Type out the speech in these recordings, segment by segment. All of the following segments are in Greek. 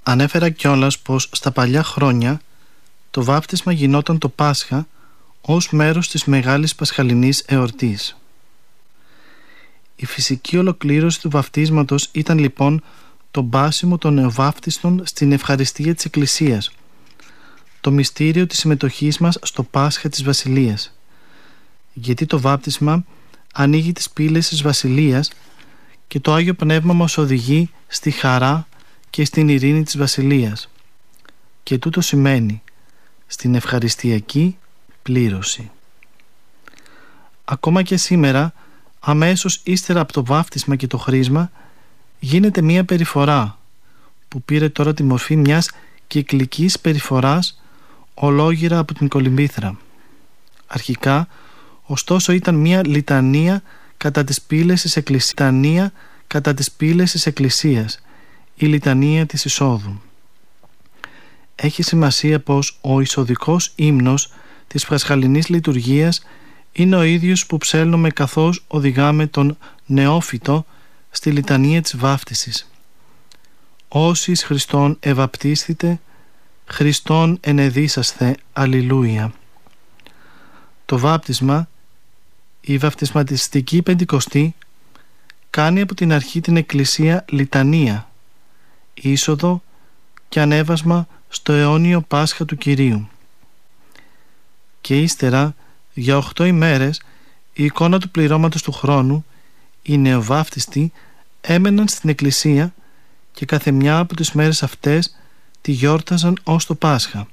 Ανέφερα κιόλας πως στα παλιά χρόνια το βάπτισμα γινόταν το Πάσχα ως μέρος της Μεγάλης Πασχαλινής εορτής. Η φυσική ολοκλήρωση του βαπτίσματος ήταν λοιπόν το μπάσιμο των νεοβάπτιστων στην ευχαριστία της Εκκλησίας, το μυστήριο της συμμετοχής μας στο Πάσχα της Βασιλείας, γιατί το βάπτισμα ανοίγει τις πύλες της Βασιλείας και το Άγιο Πνεύμα μας οδηγεί στη χαρά και στην ειρήνη της Βασιλείας, και τούτο σημαίνει στην ευχαριστιακή πλήρωση. Ακόμα και σήμερα, αμέσως ύστερα από το βάπτισμα και το χρίσμα, γίνεται μία περιφορά που πήρε τώρα τη μορφή μιας κυκλικής περιφοράς ολόγυρα από την κολυμβήθρα. Αρχικά, ωστόσο, ήταν μία λιτανία κατά τις πύλες της Εκκλησίας, η λιτανία της εισόδου. Έχει σημασία πως ο εισοδικός ύμνος της Πασχαλινής λειτουργίας είναι ο ίδιος που ψέλνουμε καθώς οδηγάμε τον νεόφυτο στη λιτανία της βάφτισης. Όσοι εις Χριστόν ευαπτίσθητε, Χριστόν ενεδίσασθε, αλληλούια. Το βάπτισμα, η βαπτισματιστική Πεντηκοστή, κάνει από την αρχή την Εκκλησία λιτανία, είσοδο και ανέβασμα στο αιώνιο Πάσχα του Κυρίου. Και ύστερα, για 8 ημέρες, η εικόνα του πληρώματος του χρόνου, οι νεοβάφτιστοι έμεναν στην Εκκλησία και κάθε μια από τις μέρες αυτές τη γιόρταζαν ως το Πάσχα.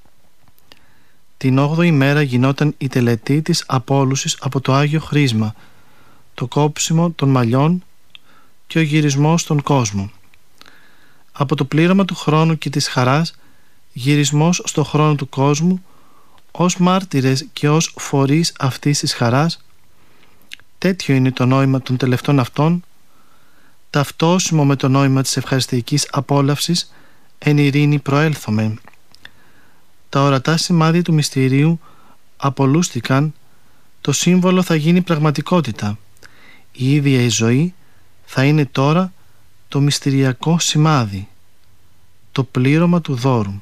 Την 8η ημέρα γινόταν η τελετή της απόλουσης από το Άγιο Χρίσμα, το κόψιμο των μαλλιών και ο γυρισμός στον κόσμο. Από το πλήρωμα του χρόνου και της χαράς, γυρισμός στο χρόνο του κόσμου, ως μάρτυρες και ως φορείς αυτής της χαράς. Τέτοιο είναι το νόημα των τελευταίων αυτών, ταυτόσιμο με το νόημα της ευχαριστιακής απόλαυσης, εν ειρήνη προέλθομε. Τα ορατά σημάδια του μυστηρίου απολούστηκαν, το σύμβολο θα γίνει πραγματικότητα. Η ίδια η ζωή θα είναι τώρα το μυστηριακό σημάδι, το πλήρωμα του δώρου.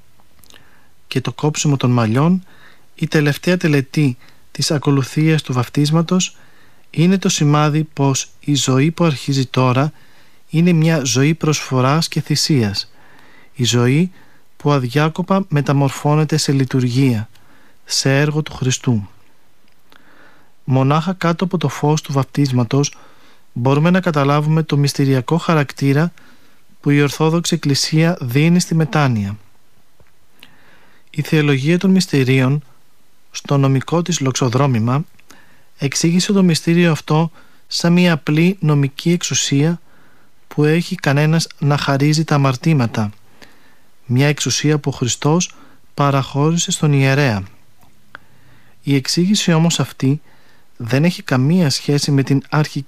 Και το κόψιμο των μαλλιών, η τελευταία τελετή της ακολουθίας του βαπτίσματος, είναι το σημάδι πως η ζωή που αρχίζει τώρα είναι μια ζωή προσφοράς και θυσίας, η ζωή που αδιάκοπα μεταμορφώνεται σε λειτουργία, σε έργο του Χριστού. Μονάχα κάτω από το φως του βαπτίσματος μπορούμε να καταλάβουμε το μυστηριακό χαρακτήρα που η Ορθόδοξη Εκκλησία δίνει στη μετάνοια. Η θεολογία των μυστηρίων, στο νομικό της λοξοδρόμημα, εξήγησε το μυστήριο αυτό σαν μια απλή νομική εξουσία που έχει κανένας να χαρίζει τα αμαρτήματα, μια εξουσία που ο Χριστός παραχώρησε στον ιερέα. Η εξήγηση όμως αυτή δεν έχει καμία σχέση με την αρχική